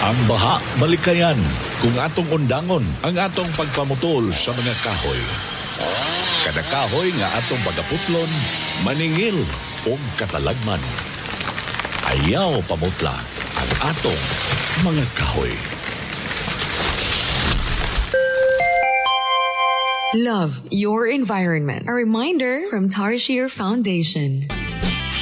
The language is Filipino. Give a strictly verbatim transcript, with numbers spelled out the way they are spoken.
Ang baha, malikayan, kung atong undangon ang atong pagpamutol sa mga kahoy. Kada kahoy nga atong pagaputlon, maningil o katalagman. Ayaw pamutla ang atong mga kahoy. Love your environment. A reminder from Tarshir Foundation.